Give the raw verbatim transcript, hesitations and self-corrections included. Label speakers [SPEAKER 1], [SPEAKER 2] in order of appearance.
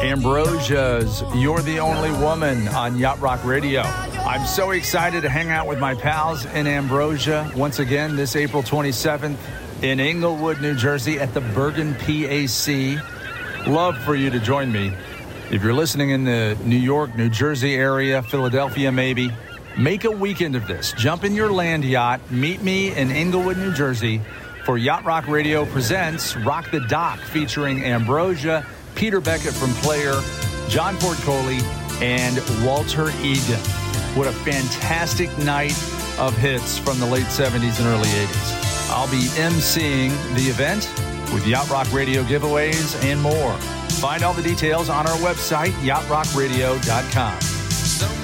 [SPEAKER 1] Ambrosia's You're the Only Woman on Yacht Rock Radio. I'm so excited to hang out with my pals in Ambrosia once again this April twenty-seventh in Englewood, New Jersey at the Bergen P A C. Love for you to join me. If you're listening in the New York, New Jersey area, Philadelphia maybe, make a weekend of this. Jump in your land yacht. Meet me in Englewood, New Jersey for Yacht Rock Radio presents Rock the Dock featuring Ambrosia, Peter Beckett from Player, John Ford Coley, and Walter Egan. What a fantastic night of hits from the late seventies and early eighties. I'll be emceeing the event with Yacht Rock Radio giveaways and more. Find all the details on our website, yacht rock radio dot com.